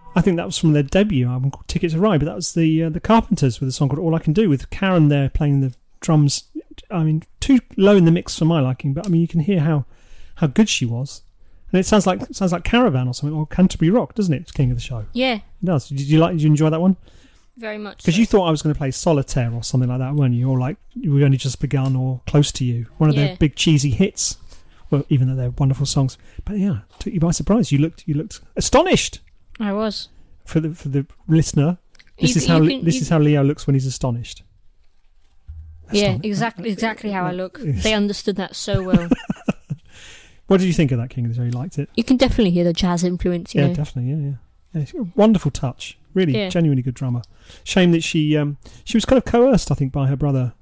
I think that was from their debut album called Ticket to Ride, but that was the Carpenters with a song called All I Can Do, with Karen there playing the drums. I mean, too low in the mix for my liking, but I mean, you can hear how good she was. And it sounds like Caravan or something, or Canterbury Rock, doesn't it? It's King of the Show. Yeah. It does. Did you enjoy that one? Very much. Because you thought I was going to play Solitaire or something like that, weren't you? Or like You Were Only Just Begun or Close to You. One of their big cheesy hits. Well, even though they're wonderful songs. But yeah, took you by surprise. You looked astonished. I was. For the listener, this is how Leo looks when he's astonished. Yeah, exactly how I look. They understood that so well. What did you think of that King of the Show? You liked it? You can definitely hear the jazz influence. You know? Definitely. Yeah, it's a wonderful touch. Really, genuinely good drummer. Shame that she was kind of coerced, I think, by her brother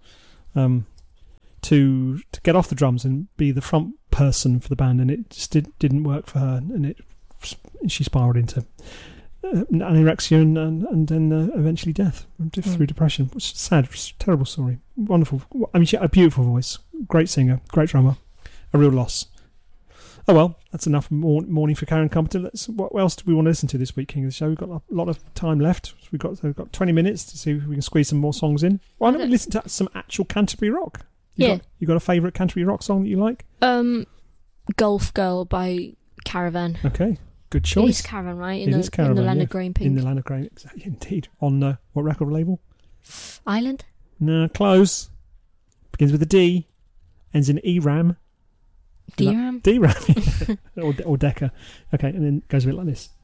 to get off the drums and be the front person for the band, and it just didn't work for her, and she spiraled into anorexia and then eventually death through depression. Which is sad, terrible story. Wonderful. I mean, she had a beautiful voice, great singer, great drummer. A real loss. Oh well, that's enough morning for Karen Carpenter. What else do we want to listen to this week, King of the Show? We've got a lot of time left. We've got 20 minutes to see if we can squeeze some more songs in. Why don't we listen to some actual Canterbury Rock? You got a favourite Canterbury Rock song that you like? Golf Girl by Caravan. Okay, good choice. It is Caravan, right? It is Caravan, in the Land of Grain Pink. In the Land of Grain, exactly, indeed. On what record label? Island? No, close. Begins with a D, ends in E-Ram. D-Ram? D-Ram. or Decca. Okay, and then goes a bit like this.